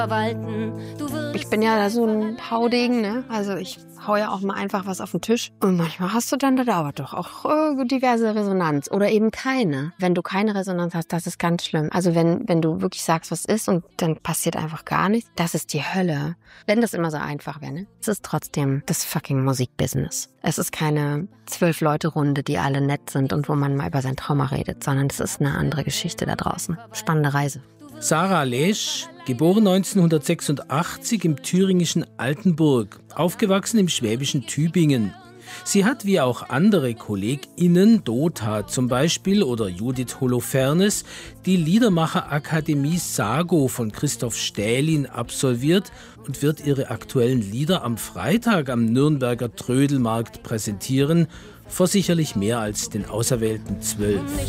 Ich bin ja so ein Haudegen, ne? Also ich hau ja auch mal einfach was auf den Tisch. Und manchmal hast du dann da aber doch auch diverse Resonanz. Oder eben keine. Wenn du keine Resonanz hast, das ist ganz schlimm. Also wenn du wirklich sagst, was ist und dann passiert einfach gar nichts, das ist die Hölle. Wenn das immer so einfach wäre, ne? Es ist trotzdem das fucking Musikbusiness. Es ist keine 12-Leute-Runde, die alle nett sind und wo man mal über sein Trauma redet, sondern es ist eine andere Geschichte da draußen. Spannende Reise. Sarah Lesch, geboren 1986 im thüringischen Altenburg, aufgewachsen im schwäbischen Tübingen. Sie hat wie auch andere KollegInnen, Dota zum Beispiel oder Judith Holofernes, die Liedermacherakademie SAGO von Christoph Stählin absolviert und wird ihre aktuellen Lieder am Freitag am Nürnberger Trödelmarkt präsentieren, vor sicherlich mehr als den auserwählten 12.